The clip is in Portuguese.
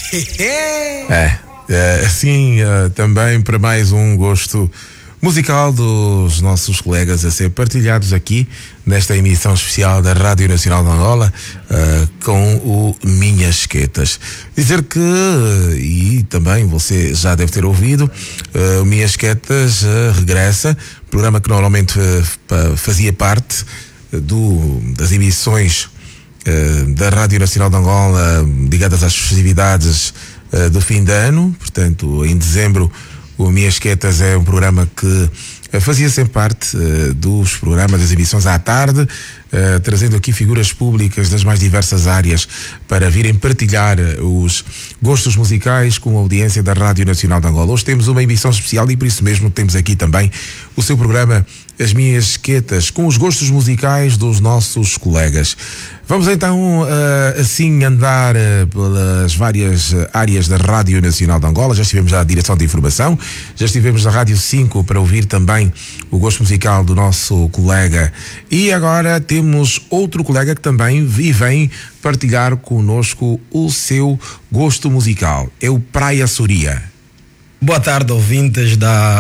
Assim, também para mais um gosto musical dos nossos colegas a ser partilhados aqui nesta emissão especial da Rádio Nacional de Angola, com o Minhas Quetas. Dizer que, e também você já deve ter ouvido, o Minhas Quetas regressa, programa que normalmente fazia parte das emissões da Rádio Nacional de Angola ligadas às festividades do fim de ano. Portanto, em dezembro, o Minhas Quetas é um programa que fazia sempre parte dos programas, das emissões à tarde, trazendo aqui figuras públicas das mais diversas áreas para virem partilhar os gostos musicais com a audiência da Rádio Nacional de Angola. Hoje temos uma emissão especial e por isso mesmo temos aqui também o seu programa As Minhas Quetas, com os gostos musicais dos nossos colegas. Vamos então assim andar pelas várias áreas da Rádio Nacional de Angola. Já estivemos na direção de informação, já estivemos na Rádio 5 para ouvir também o gosto musical do nosso colega, e agora temos outro colega que também vem partilhar connosco o seu gosto musical. É o Praia Soria. Boa tarde, ouvintes da